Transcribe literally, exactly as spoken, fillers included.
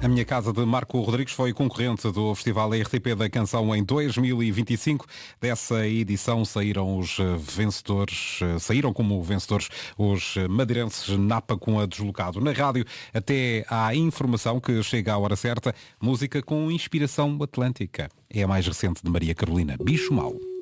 A Minha Casa de Marco Rodrigues foi concorrente do Festival R T P da Canção em dois mil e vinte e cinco. Dessa edição saíram os vencedores, saíram como vencedores os madeirenses Napa com a Deslocado. Na rádio até há informação que chega à hora certa, música com inspiração atlântica. É a mais recente de Maria Carolina, Bicho Mau.